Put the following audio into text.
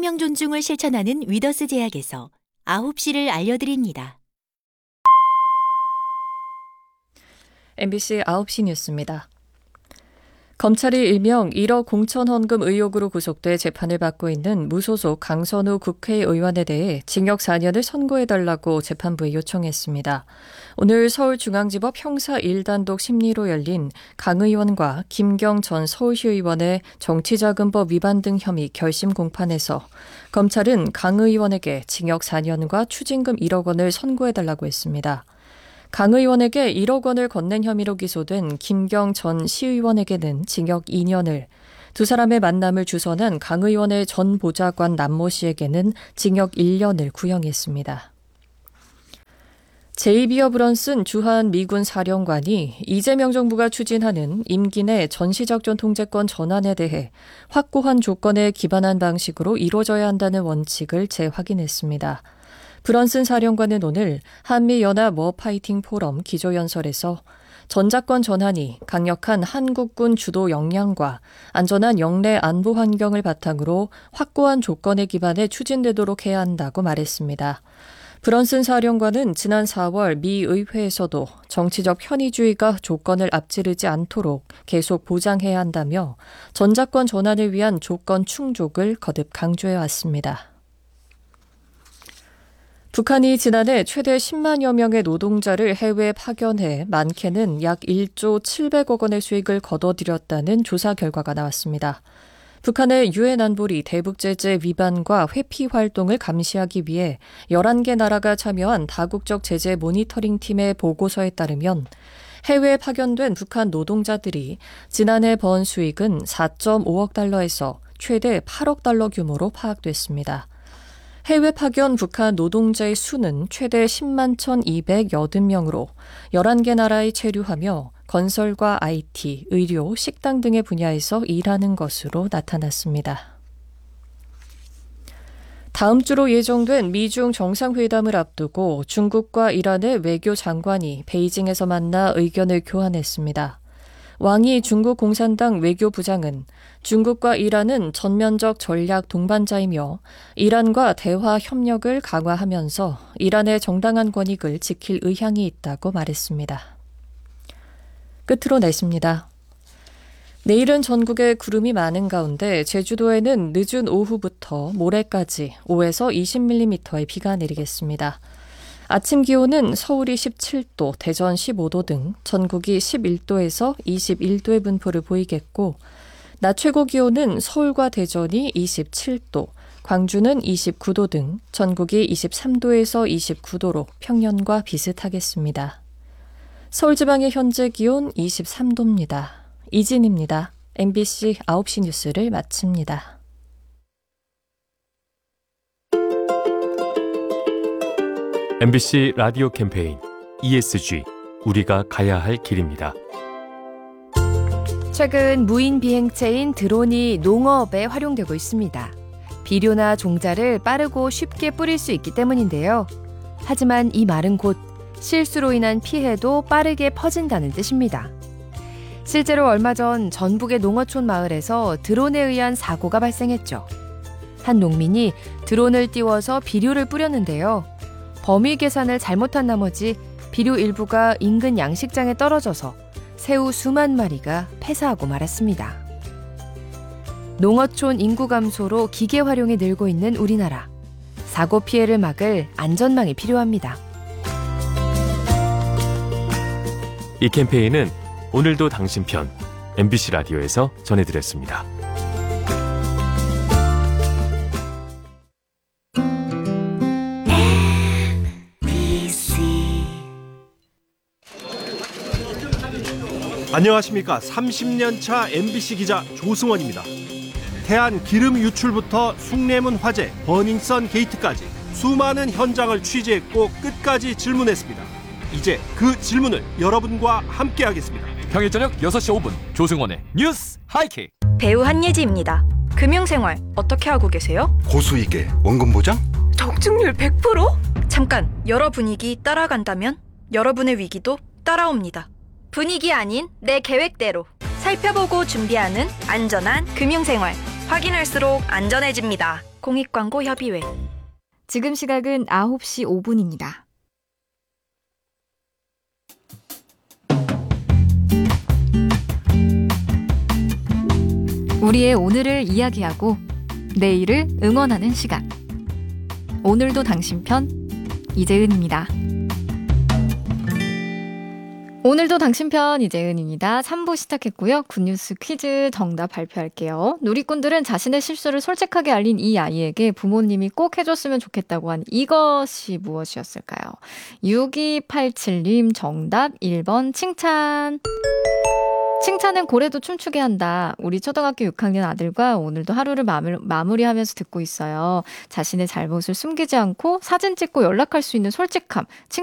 생명 존중을 실천하는 위더스 제약에서 9시를 알려드립니다. MBC 9시 뉴스입니다. 검찰이 일명 1억 공천 헌금 의혹으로 구속돼 재판을 받고 있는 무소속 강선우 국회의원에 대해 징역 4년을 선고해달라고 재판부에 요청했습니다. 오늘 서울중앙지법 형사 1단독 심리로 열린 강 의원과 김경 전 서울시 의원의 정치자금법 위반 등 혐의 결심 공판에서 검찰은 강 의원에게 징역 4년과 추징금 1억 원을 선고해달라고 했습니다. 강 의원에게 1억 원을 건넨 혐의로 기소된 김경 전 시의원에게는 징역 2년을, 두 사람의 만남을 주선한 강 의원의 전 보좌관 남모 씨에게는 징역 1년을 구형했습니다. 제이비어 브런슨 주한 미군 사령관이 이재명 정부가 추진하는 임기 내 전시작전 통제권 전환에 대해 확고한 조건에 기반한 방식으로 이루어져야 한다는 원칙을 재확인했습니다. 브런슨 사령관은 오늘 한미연합 워파이팅 포럼 기조연설에서 전작권 전환이 강력한 한국군 주도 역량과 안전한 영내 안보 환경을 바탕으로 확고한 조건에 기반해 추진되도록 해야 한다고 말했습니다. 브런슨 사령관은 지난 4월 미 의회에서도 정치적 편의주의가 조건을 앞지르지 않도록 계속 보장해야 한다며 전작권 전환을 위한 조건 충족을 거듭 강조해왔습니다. 북한이 지난해 최대 10만여 명의 노동자를 해외에 파견해 많게는 약 1조 700억 원의 수익을 거둬들였다는 조사 결과가 나왔습니다. 북한의 유엔 안보리 대북제재 위반과 회피 활동을 감시하기 위해 11개 나라가 참여한 다국적 제재 모니터링 팀의 보고서에 따르면 해외에 파견된 북한 노동자들이 지난해 번 수익은 4.5억 달러에서 최대 8억 달러 규모로 파악됐습니다. 해외 파견 북한 노동자의 수는 최대 10만 1,280명으로 11개 나라에 체류하며 건설과 IT, 의료, 식당 등의 분야에서 일하는 것으로 나타났습니다. 다음 주로 예정된 미중 정상회담을 앞두고 중국과 이란의 외교 장관이 베이징에서 만나 의견을 교환했습니다. 왕이 중국 공산당 외교부장은 중국과 이란은 전면적 전략 동반자이며 이란과 대화 협력을 강화하면서 이란의 정당한 권익을 지킬 의향이 있다고 말했습니다. 끝으로 날씨입니다. 내일은 전국에 구름이 많은 가운데 제주도에는 늦은 오후부터 모레까지 5에서 20mm의 비가 내리겠습니다. 아침 기온은 서울이 17도, 대전 15도 등 전국이 11도에서 21도의 분포를 보이겠고 낮 최고 기온은 서울과 대전이 27도, 광주는 29도 등 전국이 23도에서 29도로 평년과 비슷하겠습니다. 서울지방의 현재 기온 23도입니다. 이진입니다. MBC 9시 뉴스를 마칩니다. MBC 라디오 캠페인 ESG, 우리가 가야 할 길입니다. 최근 무인 비행체인 드론이 농업에 활용되고 있습니다. 비료나 종자를 빠르고 쉽게 뿌릴 수 있기 때문인데요. 하지만 이 말은 곧 실수로 인한 피해도 빠르게 퍼진다는 뜻입니다. 실제로 얼마 전 전북의 농어촌 마을에서 드론에 의한 사고가 발생했죠. 한 농민이 드론을 띄워서 비료를 뿌렸는데요. 범위 계산을 잘못한 나머지 비료 일부가 인근 양식장에 떨어져서 새우 수만 마리가 폐사하고 말았습니다. 농어촌 인구 감소로 기계 활용이 늘고 있는 우리나라. 사고 피해를 막을 안전망이 필요합니다. 이 캠페인은 오늘도 당신 편 MBC 라디오에서 전해드렸습니다. 안녕하십니까. 30년차 MBC 기자 조승원입니다. 태안 기름 유출부터 숭례문 화재, 버닝썬 게이트까지 수많은 현장을 취재했고 끝까지 질문했습니다. 이제 그 질문을 여러분과 함께하겠습니다. 평일 저녁 6시 5분 조승원의 뉴스 하이킥. 배우 한예지입니다. 금융생활 어떻게 하고 계세요? 고수익에 원금 보장? 적중률 100%? 잠깐, 여러 분위기 따라간다면 여러분의 위기도 따라옵니다. 분위기 아닌 내 계획대로 살펴보고 준비하는 안전한 금융생활. 확인할수록 안전해집니다. 공익광고협의회. 지금 시각은 9시 5분입니다. 우리의 오늘을 이야기하고 내일을 응원하는 시간. 오늘도 당신 편 이재은입니다. 오늘도 당신 편 이재은입니다. 3부 시작했고요. 굿뉴스 퀴즈 정답 발표할게요. 누리꾼들은 자신의 실수를 솔직하게 알린 이 아이에게 부모님이 꼭 해줬으면 좋겠다고 한 이것이 무엇이었을까요? 6287님 정답 1번 칭찬. 칭찬은 고래도 춤추게 한다. 우리 초등학교 6학년 아들과 오늘도 하루를 마무리하면서 듣고 있어요. 자신의 잘못을 숨기지 않고 사진 찍고 연락할 수 있는 솔직함.